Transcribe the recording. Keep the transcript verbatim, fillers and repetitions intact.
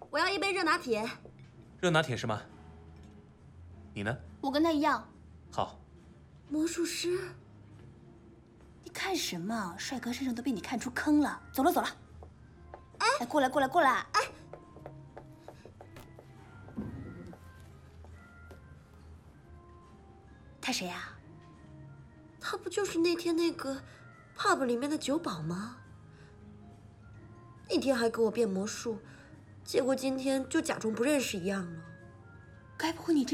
我要一杯热拿铁。 热拿铁是吗？你呢？ 我跟他一样。 好。 魔术师， 你看什么？帅哥身上都被你看出坑了。走了走了。哎，过来过来过来！哎，他谁呀？ 他不就是那天那个 pub 里面的酒保吗？那天还跟我变魔术，结果今天就假装不认识一样了。 该不会你这